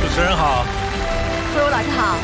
持人好， 郭友老师好。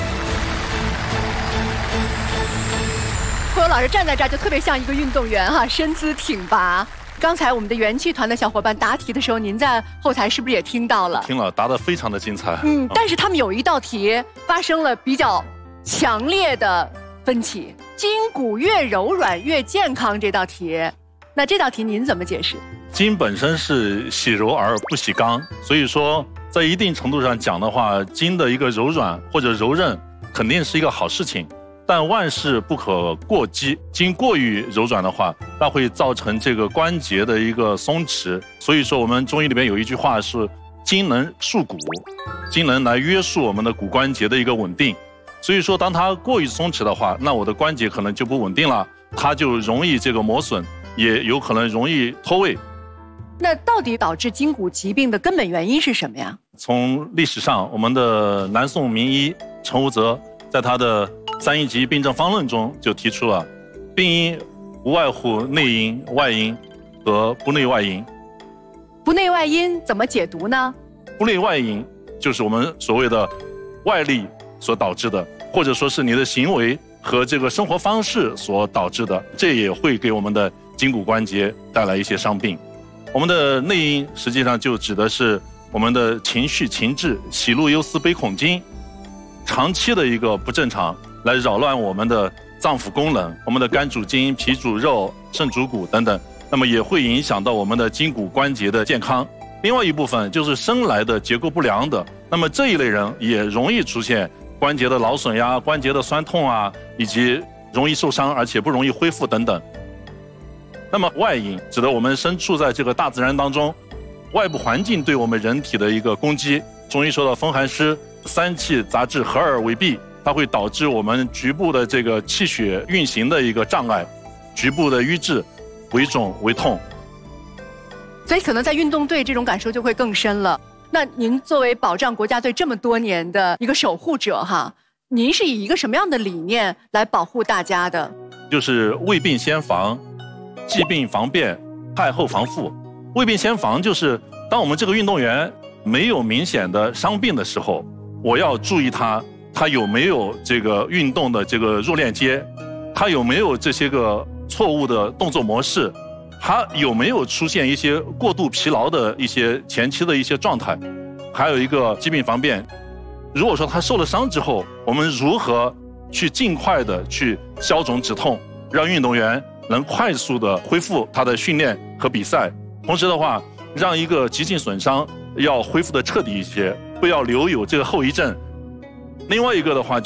郭友老师站在这儿就特别像一个运动员哈，身姿挺拔。刚才我们的元气团的小伙伴答题的时候，您在后台是不是也听到了？ 听了，答得非常的精彩。 但是他们有一道题发生了比较强烈的分歧，筋骨越柔软越健康这道题，那这道题您怎么解释？ 筋本身是喜柔而不喜刚，所以说在一定程度上讲的话，筋的一个柔软或者柔韧肯定是一个好事情。但万事不可过激，筋过于柔软的话，那会造成这个关节的一个松弛。所以说我们中医里面有一句话是筋能束骨，筋能来约束我们的骨关节的一个稳定。所以说当它过于松弛的话，那我的关节可能就不稳定了，它就容易这个磨损，也有可能容易脱位。 那到底导致筋骨疾病的根本原因是什么呀？ 从历史上，我们的南宋名医陈吾泽在他的3一级病症方论中就提出了，病因无外乎内因、外因和不内外因。 不内外因怎么解读呢？ 不内外因就是我们所谓的外力所导致的，或者说是你的行为和这个生活方式所导致的，这也会给我们的筋骨关节带来一些伤病。我们的内因实际上就指的是我们的情绪、情志、喜怒忧思悲恐惊长期的一个不正常，来扰乱我们的脏腑功能，我们的肝主筋、脾主肉、肾主骨等等，那么也会影响到我们的筋骨关节的健康。另外一部分就是生来的结构不良的，那么这一类人也容易出现关节的劳损呀、关节的酸痛啊，以及容易受伤而且不容易恢复等等。那么外因指的我们身处在这个大自然当中，外部环境对我们人体的一个攻击。中医说的风寒湿，三气杂至合而为闭，它会导致我们局部的这个气血运行的一个障碍，局部的瘀滞，为肿为痛。 所以可能在运动队这种感受就会更深了。那您作为保障国家队这么多年的一个守护者哈，您是以一个什么样的理念来保护大家的？ 就是未病先防，既病防变，害后防复。未病先防就是当我们这个运动员没有明显的伤病的时候，我要注意他有没有这个运动的这个弱链接，他有没有这些个错误的动作模式，他有没有出现一些过度疲劳的一些前期的一些状态。还有一个疾病防变，如果说他受了伤之后，我们如何去尽快的去消肿止痛，让运动员能快速的恢复他的训练和比赛。同时的话，让一个急性损伤要恢复的彻底一些，不要留有这个后遗症。另外一个的话